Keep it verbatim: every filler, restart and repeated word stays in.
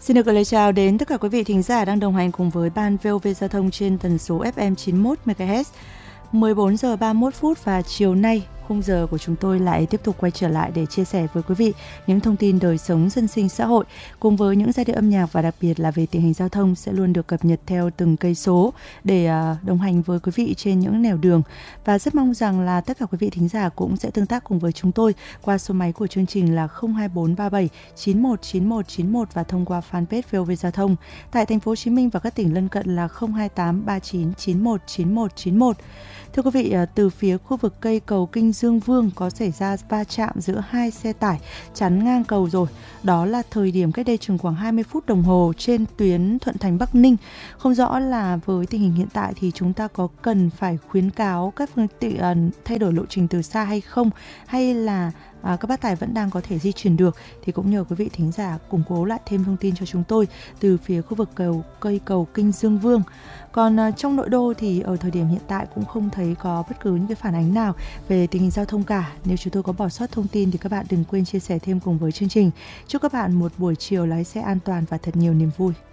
Xin được gửi lời chào đến tất cả quý vị thính giả đang đồng hành cùng với ban vê o vê Giao thông trên tần số ép em chín mươi mốt mê ga héc. mười bốn giờ ba mươi mốt phút và chiều nay khung giờ của chúng tôi lại tiếp tục quay trở lại để chia sẻ với quý vị những thông tin đời sống dân sinh xã hội cùng với những giai điệu âm nhạc và đặc biệt là về tình hình giao thông sẽ luôn được cập nhật theo từng cây số để đồng hành với quý vị trên những nẻo đường. Và rất mong rằng là tất cả quý vị thính giả cũng sẽ tương tác cùng với chúng tôi qua số máy của chương trình là không hai bốn ba bảy chín một chín một chín một và thông qua fanpage vê o vê Giao thông. Tại thành phố Hồ Chí Minh và các tỉnh lân cận là không hai tám ba chín chín một chín một chín một. Thưa quý vị, từ phía khu vực cây cầu Kinh Dương Vương có xảy ra va chạm giữa hai xe tải chắn ngang cầu rồi. Đó là thời điểm cách đây chừng khoảng hai mươi phút đồng hồ trên tuyến Thuận Thành Bắc Ninh. Không rõ là với tình hình hiện tại thì chúng ta có cần phải khuyến cáo các phương tiện thay đổi lộ trình từ xa hay không, hay là À, các bác tài vẫn đang có thể di chuyển được, thì cũng nhờ quý vị thính giả củng cố lại thêm thông tin cho chúng tôi từ phía khu vực cầu cây cầu Kinh Dương Vương. Còn à, trong nội đô thì ở thời điểm hiện tại cũng không thấy có bất cứ những cái phản ánh nào về tình hình giao thông cả. Nếu chúng tôi có bỏ sót thông tin thì các bạn đừng quên chia sẻ thêm cùng với chương trình. Chúc các bạn một buổi chiều lái xe an toàn và thật nhiều niềm vui.